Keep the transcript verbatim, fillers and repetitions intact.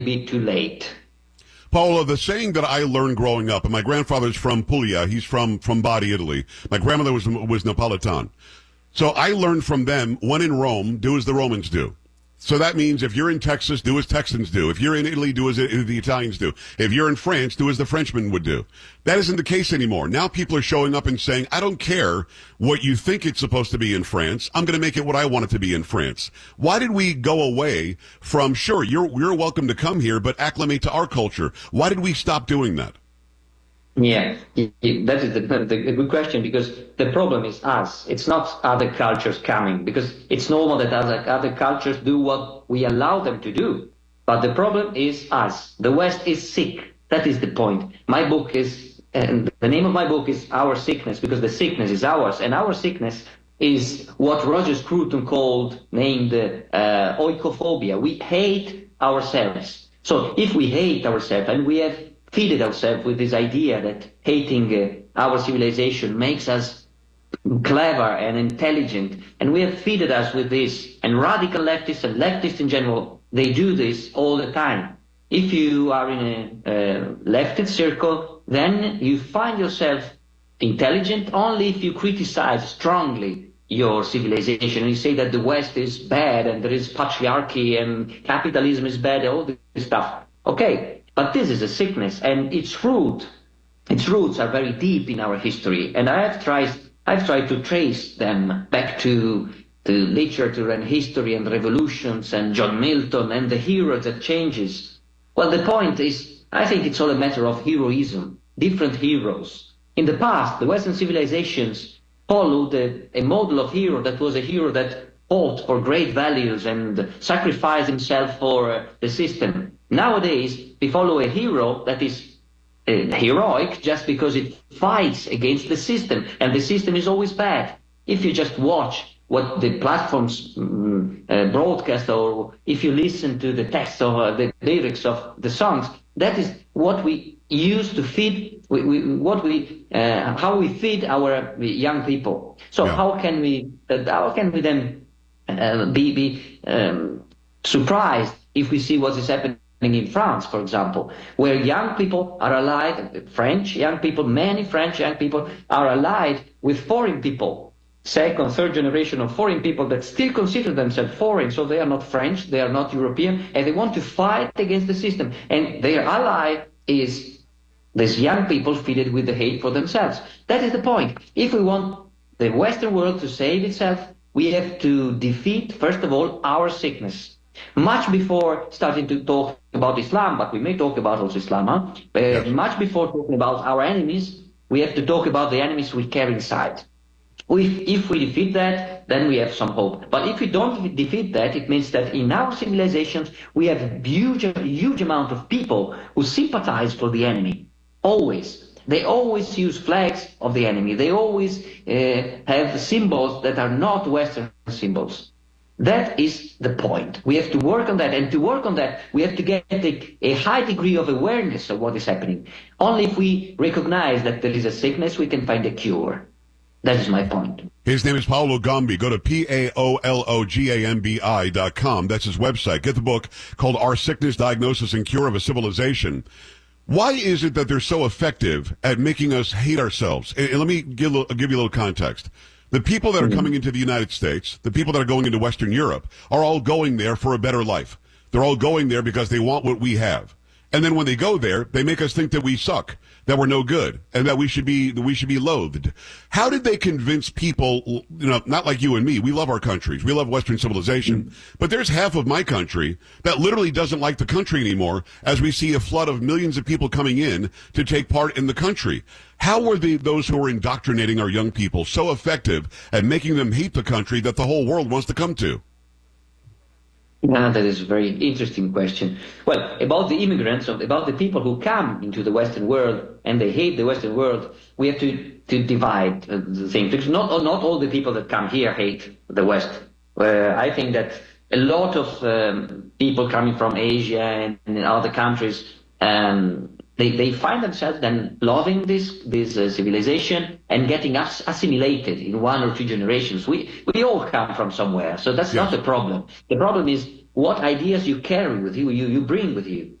be too late. Paolo, the saying that I learned growing up, and my grandfather's from Puglia, he's from, from Bari, Italy. My grandmother was, was Napolitan. So I learned from them, when in Rome, do as the Romans do. So that means if you're in Texas, do as Texans do. If you're in Italy, do as the Italians do. If you're in France, do as the Frenchmen would do. That isn't the case anymore. Now people are showing up and saying, I don't care what you think it's supposed to be in France. I'm going to make it what I want it to be in France. Why did we go away from, sure, you're, you're welcome to come here, but acclimate to our culture? Why did we stop doing that? Yeah, that is the, the, the good question, because the problem is us. It's not other cultures coming, because it's normal that other, other cultures do what we allow them to do. But the problem is us. The West is sick. That is the point. My book is, and the name of my book is Our Sickness, because the sickness is ours, and our sickness is what Roger Scruton called, named uh, oikophobia. We hate ourselves. So if we hate ourselves, and we have feeded ourselves with this idea that hating uh, our civilization makes us clever and intelligent, and we have feeded us with this, and radical leftists and leftists in general, they do this all the time. If you are in a uh, leftist circle, then you find yourself intelligent only if you criticize strongly your civilization, and you say that the West is bad, and there is patriarchy, and capitalism is bad, all this stuff. Okay. But this is a sickness, and its root, its roots are very deep in our history. And I have tried, I've tried to trace them back to the literature and history and revolutions and John Milton and the heroes that changes. Well, the point is, I think it's all a matter of heroism, different heroes. In the past, the Western civilizations followed a, a model of hero that was a hero that fought for great values and sacrificed himself for uh, the system. Nowadays, we follow a hero that is uh, heroic just because it fights against the system, and the system is always bad. If you just watch what the platforms um, uh, broadcast, or if you listen to the text or uh, the lyrics of the songs, that is what we use to feed, we, we, what we, uh, how we feed our young people. So yeah. how can we, uh, how can we then uh, be, be um, surprised if we see what is happening in France, for example, where young people are allied, French young people, many French young people are allied with foreign people, second, third generation of foreign people that still consider themselves foreign, so they are not French, they are not European, and they want to fight against the system. And their ally is these young people fed with the hate for themselves. That is the point. If we want the Western world to save itself, we have to defeat, first of all, our sickness. Much before starting to talk about Islam, but we may talk about also Islam, huh? uh, yes. much before talking about our enemies, we have to talk about the enemies we carry inside. If, if we defeat that, then we have some hope. But if we don't defeat that, it means that in our civilizations, we have a huge, huge amount of people who sympathize for the enemy. Always. They always use flags of the enemy. They always uh, have symbols that are not Western symbols. That is the point. We have to work on that. And to work on that, we have to get a, a high degree of awareness of what is happening. Only if we recognize that there is a sickness, we can find a cure. That is my point. His name is Paolo Gambi. Go to P A O L O G A M B I dot com. That's his website. Get the book called Our Sickness, Diagnosis, and Cure of a Civilization. Why is it that they're so effective at making us hate ourselves? And let me give, give you a little context. The people that are coming into the United States, the people that are going into Western Europe, are all going there for a better life. They're all going there because they want what we have. And then when they go there, they make us think that we suck, that we're no good, and that we should be that we should be loathed. How did they convince people, you know, not like you and me, we love our countries, we love Western civilization, mm-hmm. but there's half of my country that literally doesn't like the country anymore as we see a flood of millions of people coming in to take part in the country. How were the, those who are indoctrinating our young people so effective at making them hate the country that the whole world wants to come to? Yeah, that is a very interesting question. Well, about the immigrants, about the people who come into the Western world and they hate the Western world, we have to, to divide uh, the thing. Because not, not all the people that come here hate the West. Uh, I think that a lot of um, people coming from Asia and, and other countries, um, they, they find themselves then loving this, this uh, civilization and getting us assimilated in one or two generations. We, we all come from somewhere, so that's yes. not the problem. The problem is what ideas you carry with you, you, you bring with you.